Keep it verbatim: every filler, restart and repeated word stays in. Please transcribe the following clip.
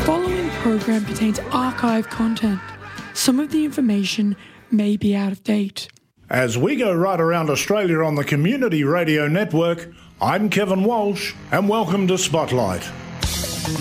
following program contains archive content. Some of the information may be out of date. As we go right around Australia on the Community Radio Network, I'm Kevin Walsh, and welcome to Spotlight.